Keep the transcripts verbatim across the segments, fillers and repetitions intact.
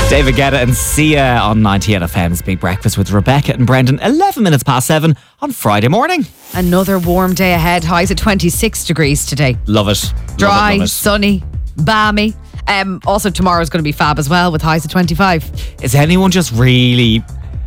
David Guetta and Sia on ninety-eight F M's Big Breakfast with Rebecca and Brendan. eleven minutes past seven on Friday morning. Another warm day ahead. Highs at twenty-six degrees today. Love it. Dry, love it, love it. sunny, balmy. Um, also, tomorrow's going to be fab as well with highs at twenty-five. Is anyone just really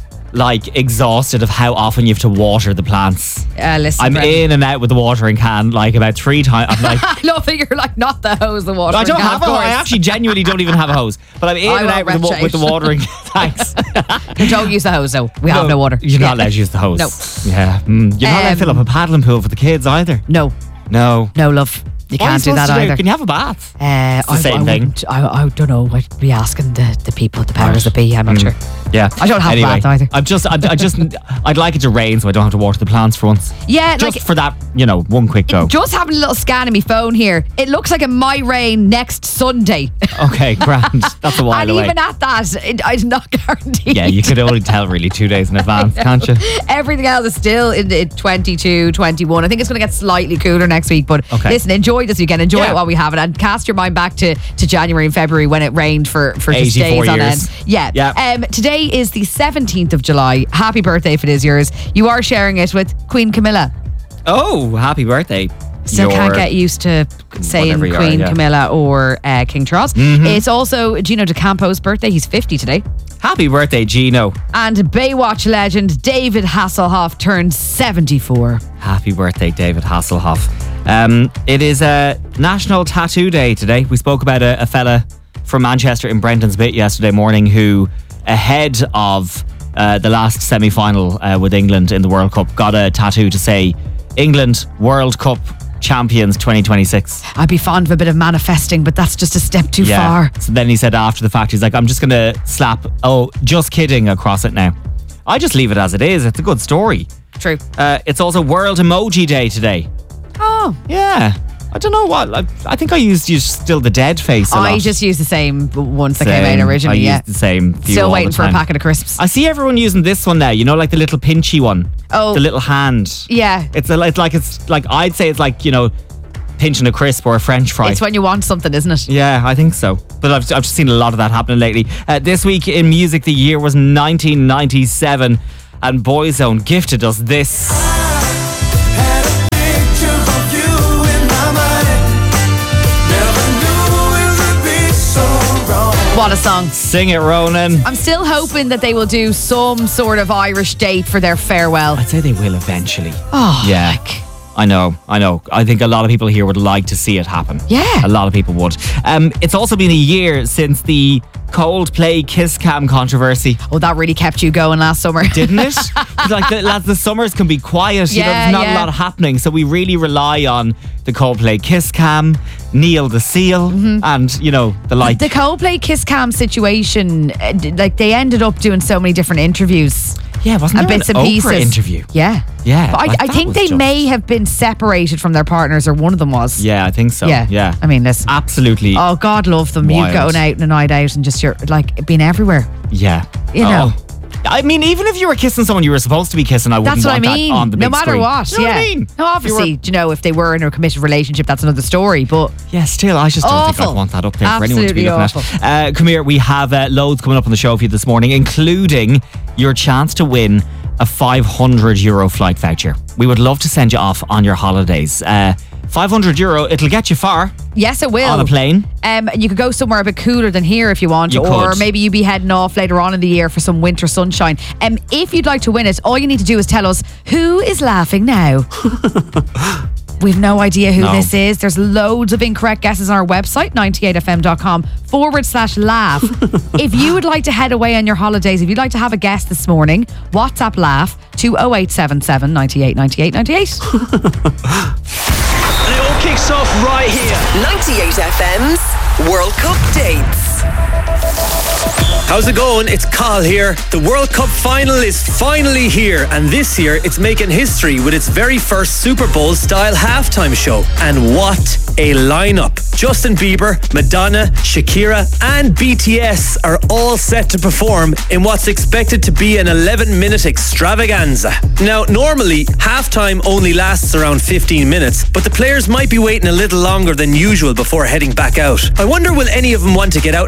like exhausted of how often you have to water the plants? Uh, listen, I'm Brendan. in and out with the watering can like about three times. I'm like, I love that you're like, not the hose, the water. I don't have a hose. I actually genuinely don't even have a hose. But I'm in I and out with the, wa- with the watering. Thanks. Don't use the hose though. We have no water. You're not allowed to use the hose. No. Yeah. Mm. You're not allowed to fill up Um, a paddling pool for the kids either. No. No. No, love. You What are can't do supposed that to either. Can you have a bath? Uh, the same I, I thing. wouldn't- I, I don't know. I'd be asking the, the people, the powers that be. I'm not sure. Yeah. I don't have anyway, a bath either. I'm just, I, I just, I'd like it to rain so I don't have to water the plants for once. Yeah, Just like for that, you know, one quick go. just having a little scan of my phone here. It looks like it might rain next Sunday. Okay, grand. That's a while and away. even at that, it, it's not guaranteed. Yeah, you could only tell really two days in advance, can't you? Everything else is still in the twenty-two, twenty-one. I think it's going to get slightly cooler next week. But Okay. listen, enjoy this weekend. Enjoy Yeah. it while we have it. And cast your mind back to, to January and February when it rained for, for just eighty-four days on years. end. Yeah. Yeah. Um, today is the seventeenth of July. Happy birthday if it is yours. You are sharing it with Queen Camilla. Oh, happy birthday. Still Your- can't get used to saying Whatever you are, Queen yeah. Camilla or uh, King Charles. It's also Gino DeCampo's birthday. He's fifty today. Happy birthday, Gino. And Baywatch legend David Hasselhoff turned seventy-four. Happy birthday, David Hasselhoff. Um, it is a National Tattoo Day today. We spoke about a, a fella from Manchester in Brendan's Bit yesterday morning who, ahead of uh, the last semi-final uh, with England in the World Cup, got a tattoo to say England World Cup champions twenty twenty-six. I'd be fond of a bit of manifesting, but that's just a step too far. So then he said after the fact, he's like, I'm just going to slap, oh, just kidding across it now. I just leave it as it is. It's a good story. True. Uh, it's also World Emoji Day today. Oh, Yeah. I don't know what. I, I think I used, used still the dead face a I lot. just used the same ones that came Same. out originally. I yeah. used the same few Still all waiting the for a time. packet of crisps. I see everyone using this one now. You know, like the little pinchy one. Oh. The little hand. Yeah. It's, a, it's like, it's like, I'd say it's like, you know, pinching a crisp or a French fry. It's when you want something, isn't it? Yeah, I think so. But I've, I've just seen a lot of that happening lately. Uh, this week in music, the year was nineteen ninety-seven, and Boyzone gifted us this. What a song. Sing it, Ronan. I'm still hoping that they will do some sort of Irish date for their farewell. I'd say they will eventually. Oh, Yeah. like, I know, I know. I think a lot of people here would like to see it happen. Yeah. A lot of people would. Um, it's also been a year since the Coldplay Kiss Cam controversy, oh, that really kept you going last summer. didn't it? 'Cause like the, lads, the summers can be quiet. You know, Yeah, there's not yeah. a lot happening. So we really rely on the Coldplay Kiss Cam, Neil the Seal, and, you know, the like. The Coldplay Kiss Cam situation, uh, d- like they ended up doing so many different interviews. yeah, wasn't And there bits an and Oprah pieces. interview? Yeah. Yeah, But I, like I that think was they just- may have been separated from their partners, or one of them was. Yeah, I think so. Yeah. Yeah. I mean, listen. Absolutely. Oh, God love them. Wild. You going out on a night out and just you're like being everywhere. Yeah. You know. Oh. I mean, even if you were kissing someone you were supposed to be kissing, I wouldn't That's what I want mean. that on the big No matter screen. what. You know yeah. what I mean? No, If you obviously, were- do you know, if they were in a committed relationship, that's another story. But Yeah, still, I just don't think Awful. I'd want that up there for anyone to be Absolutely looking awful. at. Uh, come here, we have uh, loads coming up on the show for you this morning, including your chance to win a five hundred euro flight voucher. We would love to send you off on your holidays. Uh, five hundred euro, it'll get you far yes, it will. on a plane. Um, you could go somewhere a bit cooler than here if you want, You or could. maybe you'd be heading off later on in the year for some winter sunshine. Um, if you'd like to win it, all you need to do is tell us who is laughing now. We've no idea who No. this is. There's loads of incorrect guesses on our website, ninety-eight f m dot com forward slash laugh. If you would like to head away on your holidays, if you'd like to have a guest this morning, WhatsApp laugh to oh eight seven seven, ninety-eight, ninety-eight, ninety-eight. And it all kicks off right here. ninety-eight F M's World Cup dates. How's it going? It's Carl here. The World Cup final is finally here, and this year it's making history with its very first Super Bowl style halftime show. And what a lineup! Justin Bieber, Madonna, Shakira, and B T S are all set to perform in what's expected to be an eleven minute extravaganza. Now, normally, halftime only lasts around fifteen minutes, but the players might be waiting a little longer than usual before heading back out. I wonder will any of them want to get out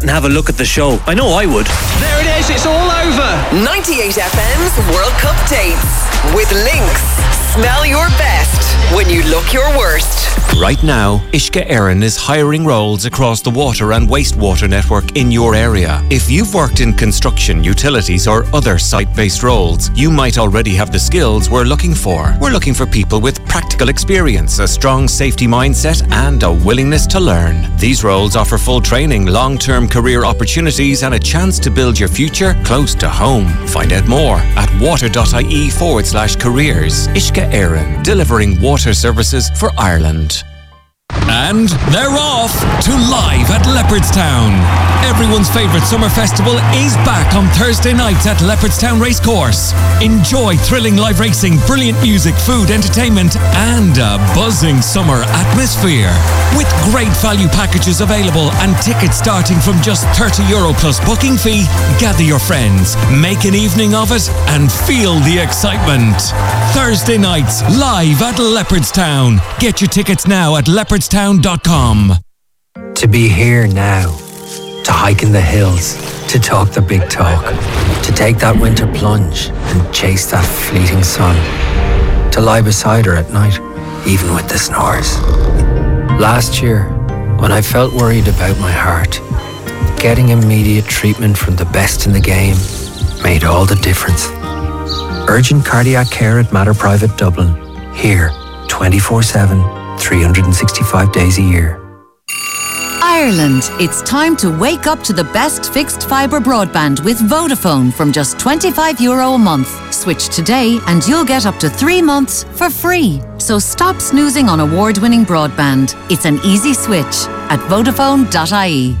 and have a look at the show. I know I would. There it is, it's all over. ninety-eight F M's World Cup dates with Lynx. Smell your best when you look your worst. Right now, Ishka Éireann is hiring roles across the water and wastewater network in your area. If you've worked in construction, utilities or other site-based roles, you might already have the skills we're looking for. We're looking for people with practical experience, a strong safety mindset and a willingness to learn. These roles offer full training, long-term career opportunities and a chance to build your future close to home. Find out more at water.ie forward slash careers. Ishka Éireann, delivering water services for Ireland. And they're off to Live at Leopardstown. Everyone's favourite summer festival is back on Thursday nights at Leopardstown Racecourse. Enjoy thrilling live racing, brilliant music, food, entertainment and a buzzing summer atmosphere. With great value packages available and tickets starting from just thirty euro plus booking fee, gather your friends, make an evening of it and feel the excitement. Thursday nights, live at Leopardstown. Get your tickets now at leopardstown dot com. To be here now, to hike in the hills, to talk the big talk, to take that winter plunge and chase that fleeting sun, to lie beside her at night, even with the snores. Last year, when I felt worried about my heart, getting immediate treatment from the best in the game made all the difference. Urgent cardiac care at Mater Private Dublin, here twenty-four seven, three hundred sixty-five days a year. Ireland, it's time to wake up to the best fixed fibre broadband with Vodafone from just twenty-five euro a month. Switch today and you'll get up to three months for free. So stop snoozing on award-winning broadband. It's an easy switch at vodafone dot I E.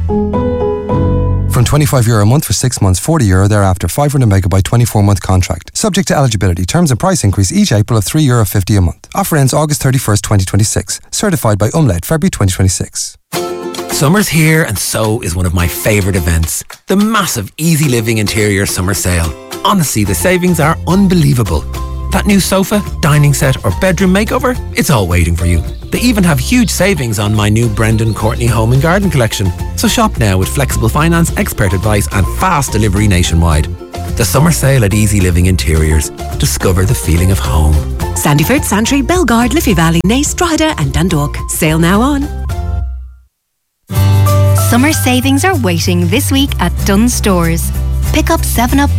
From twenty-five euro a month for six months, forty euro thereafter, five hundred megabyte twenty-four month contract. Subject to eligibility. Terms and price increase each April of three euro fifty a month. Offer ends August thirty-first, twenty twenty-six. Certified by Umlaut, February twenty twenty-six. Summer's here and so is one of my favourite events. The massive Easy Living Interior Summer Sale. Honestly, the savings are unbelievable. That new sofa, dining set or bedroom makeover, it's all waiting for you. They even have huge savings on my new Brendan Courtney Home and Garden collection. So shop now with flexible finance, expert advice and fast delivery nationwide. The summer sale at Easy Living Interiors. Discover the feeling of home. Sandyford, Santry, Belgard, Liffey Valley, Naas, Drogheda and Dundalk. Sale now on. Summer savings are waiting this week at Dunnes Stores. Pick up seven up